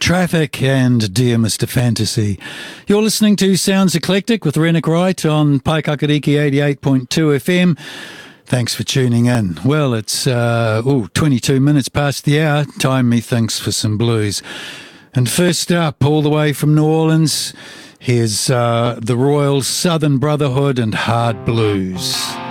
Traffic and Dear Mr. Fantasy. You're listening to Sounds Eclectic with Rennick Wright on Paikakariki 88.2 FM. Thanks for tuning in. Well, it's 22 minutes past the hour. Time, methinks, for some blues. And first up, all the way from New Orleans, here's the Royal Southern Brotherhood and Hard Blues.